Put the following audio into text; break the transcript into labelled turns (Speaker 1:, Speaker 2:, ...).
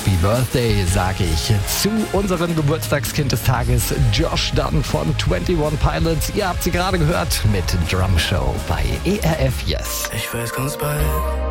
Speaker 1: Happy Birthday, sage ich zu unserem Geburtstagskind des Tages, Josh Dun von 21 Pilots. Ihr habt sie gerade gehört mit Drum Show bei ERF Yes.
Speaker 2: Ich weiß ganz bald